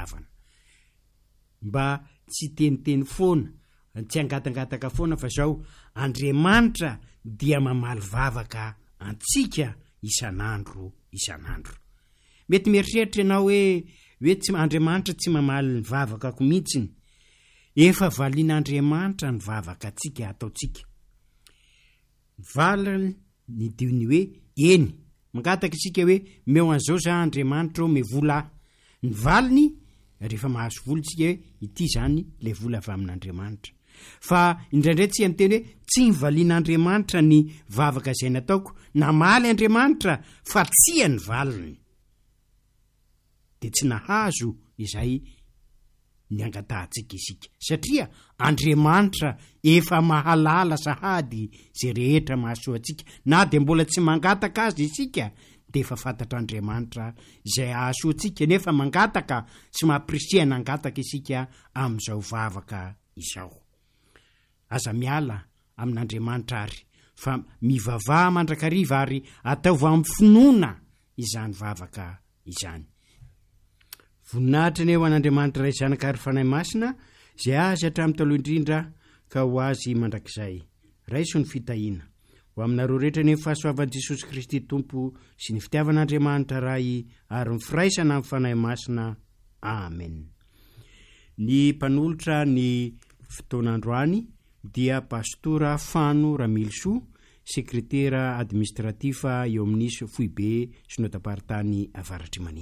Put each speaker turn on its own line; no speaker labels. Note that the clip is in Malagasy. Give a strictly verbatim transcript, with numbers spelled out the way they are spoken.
fivavana mba tsy teniteny foana tsy angatangataka foana fa zao Andriamanitra dia mamaly vavaka antsika isan'andro isan'andro. Mety mieritreritra ianao hoe hoe tsy Andriamanitra tsy mamaly ny vavaka ko mihitsiny. Efa valian'Andriamanitra ny vavaka antsika ataotsika. Valany ny diony hoe eny. Mangataka isika hoe meo an'izao za Andriamanitra me vola. Ny valiny rehefa mahazo vola tsika hoe ity zany le vola avy amin'Andriamanitra. Fa indraindray tsy anteny hoe tsy nivalian'Andriamanitra ny vavaka izay nataoko, namaly Andriamanitra fa tsy ny valiny. De tsy nahazo izay ny angatahantsika isika. Satria Andriamanitra efa mahalala sahady zay rehetra mahasoa antsika. Na de mbola tsy mangataka azy isika, de efa fantatr'Andriamanitra zay ahasoa antsika, nefa mangataka sy mampirisihana angataka isika amin'izao vavaka izao. Aza miala amin'Andriamanitra ary fa mivavaha mandrakariva ary ataova amin'ny finoana izany vavaka izany. Voninahitra ny eo an'Andriamanitra ray zanaka ary fanahy masina zay azy hatramin'ny taloha indrindra ka ho azy mandrakizay. Raiso ny fitahiana ho aminareo rehetra ny fahasoavan'i Jesosy Kristy Tompo sy ny fitiavan'Andriamanitra ray ary ny firaisana amin'ny fanahy masina. Amen. Ny mpanolotra ny fotoan'androany dia pastora Fano Ramilso, sekretera administratifa eo amin'ny Foibe synodam-paritany Avaratry Manitso.